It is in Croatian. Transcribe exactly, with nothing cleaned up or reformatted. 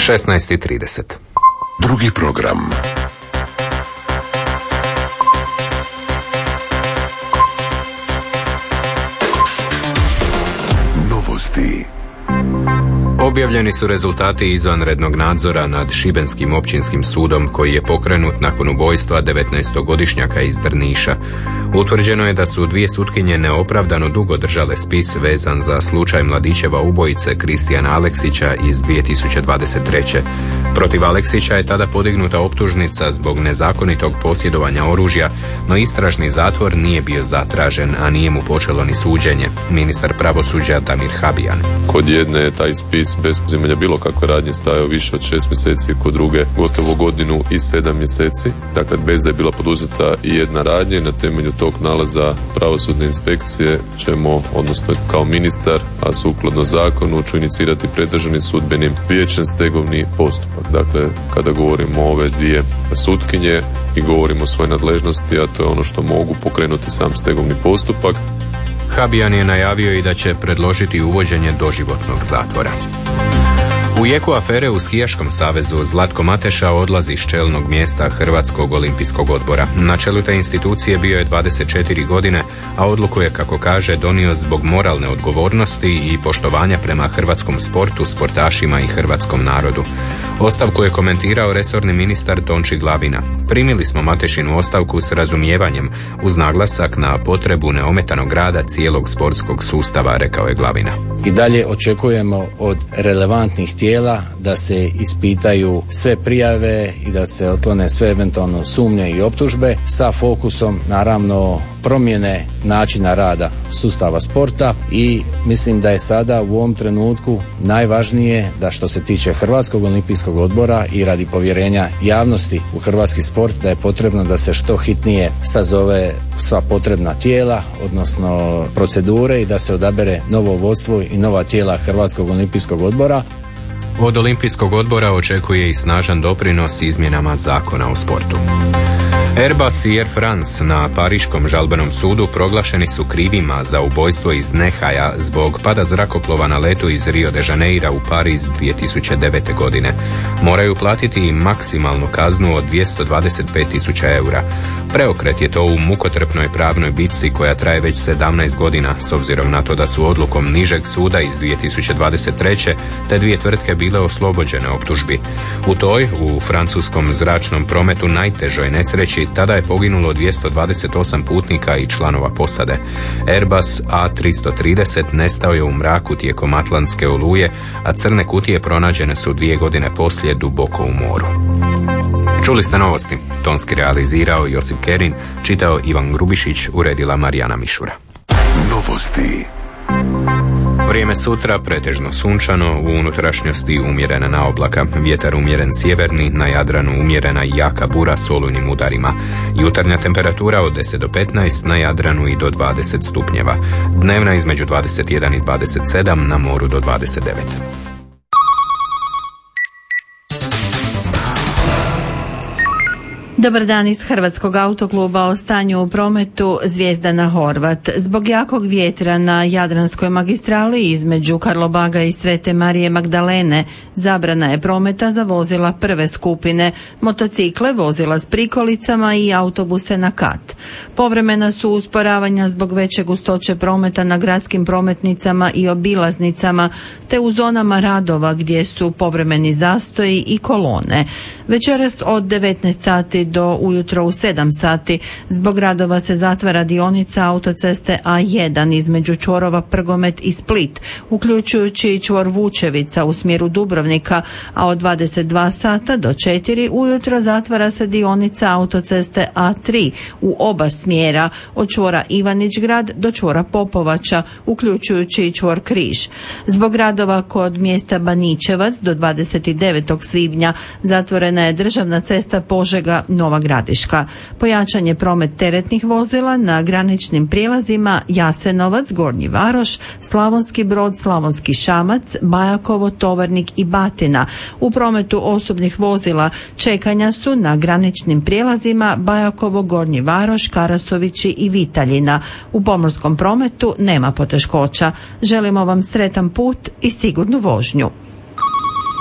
šesnaest i trideset. Drugi program. Novosti. Objavljeni su rezultati izvanrednog nadzora nad Šibenskim općinskim sudom koji je pokrenut nakon ubojstva devetnaestogodišnjaka iz Drniša. Utvrđeno je da su dvije sutkinje neopravdano dugo držale spis vezan za slučaj mladićeva ubojice Kristijana Aleksića iz dvije tisuće dvadeset treće. Protiv Aleksića je tada podignuta optužnica zbog nezakonitog posjedovanja oružja, no istražni zatvor nije bio zatražen, a nije mu počelo ni suđenje. Ministar pravosuđa Damir Habijan. Kod jedne je taj spis bez poduzimanja bilo kakve radnje stajao više od šest mjeseci, kod druge gotovo godinu i sedam mjeseci. Dakle, bez da je bila poduzeta i jedna radnja. Na temelju tog nalaza pravosudne inspekcije ćemo, odnosno kao ministar, a sukladno zakonu, ću inicirati pred Državnim sudbenim vijećem stegovni postupak. Dakle, kada govorimo o ove dvije sutkinje i govorimo o svojoj nadležnosti, a to je ono što mogu pokrenuti sam stegovni postupak. Habijan je najavio i da će predložiti uvođenje doživotnog zatvora. U jeku afere u Skijaškom savezu Zlatko Mateša odlazi s čelnog mjesta Hrvatskog olimpijskog odbora. Na čelu te institucije bio je dvadeset četiri godine, a odluku je, kako kaže, donio zbog moralne odgovornosti i poštovanja prema hrvatskom sportu, sportašima i hrvatskom narodu. Ostavku je komentirao resorni ministar Tonči Glavina. Primili smo Matešinu ostavku s razumijevanjem, uz naglasak na potrebu neometanog rada cijelog sportskog sustava, rekao je Glavina. I dalje očekujemo od relevantnih tijela da se ispitaju sve prijave i da se otklone sve eventualno sumnje i optužbe sa fokusom naravno promjene načina rada sustava sporta, i mislim da je sada u ovom trenutku najvažnije da što se tiče Hrvatskog olimpijskog odbora i radi povjerenja javnosti u hrvatski sport, da je potrebno da se što hitnije sazove sva potrebna tijela, odnosno procedure, i da se odabere novo vodstvo i nova tijela Hrvatskog olimpijskog odbora. Od Olimpijskog odbora očekuje i snažan doprinos izmjenama zakona o sportu. Airbus i Air France na Pariškom žalbenom sudu proglašeni su krivima za ubojstvo iz nehaja zbog pada zrakoplova na letu iz Rio de Janeira u Pariz dvije tisuće devete. godine. Moraju platiti maksimalnu kaznu od dvjesto dvadeset pet tisuća eura. Preokret je to u mukotrpnoj pravnoj bitci koja traje već sedamnaest godina, s obzirom na to da su odlukom nižeg suda iz dvije tisuće dvadeset treće te dvije tvrtke bile oslobođene optužbi. U toj, u francuskom zračnom prometu, najtežoj nesreći, tada je poginulo dvjesto dvadeset osam putnika i članova posade. Airbus A tristo trideset nestao je u mraku tijekom Atlantske oluje, a crne kutije pronađene su dvije godine poslije duboko u moru. Čuli ste novosti. Tonski realizirao Josip Kerin, čitao Ivan Grubišić, uredila Marijana Mišura. Novosti. Vrijeme sutra pretežno sunčano, u unutrašnjosti umjerena naoblaka, vjetar umjeren sjeverni, na Jadranu umjerena i jaka bura s olujnim udarima. Jutarnja temperatura od deset do petnaest, na Jadranu i do dvadeset stupnjeva. Dnevna između dvadeset jedan i dvadeset sedam, na moru do dvadeset devet. Dobar dan iz Hrvatskog autokluba. O stanju u prometu Zvijezdana Horvat. Zbog jakog vjetra na Jadranskoj magistrali između Karlobaga i Svete Marije Magdalene zabrana je prometa za vozila prve skupine, motocikle, vozila s prikolicama i autobuse na kat. Povremena su usporavanja zbog veće gustoće prometa na gradskim prometnicama i obilaznicama, te u zonama radova gdje su povremeni zastoji i kolone. Večeras od devetnaest sati do ujutro u sedam sati zbog radova se zatvara dionica autoceste A jedan između čvorova Prgomet i Split, uključujući i čvor Vučevica u smjeru Dubrovnika, a od dvadeset dva sata do četiri ujutro zatvara se dionica autoceste A tri u oba smjera od čvora Ivanić-grad do čvora Popovača, uključujući i čvor Križ. Zbog radova kod mjesta Baničevac do dvadeset devetog svibnja zatvorena je državna cesta Požega Nova Gradiška. Pojačan je promet teretnih vozila na graničnim prijelazima Jasenovac, Gornji Varoš, Slavonski Brod, Slavonski Šamac, Bajakovo, Tovarnik i Batina. U prometu osobnih vozila čekanja su na graničnim prijelazima Bajakovo, Gornji Varoš, Karasovići i Vitaljina. U pomorskom prometu nema poteškoća. Želimo vam sretan put i sigurnu vožnju.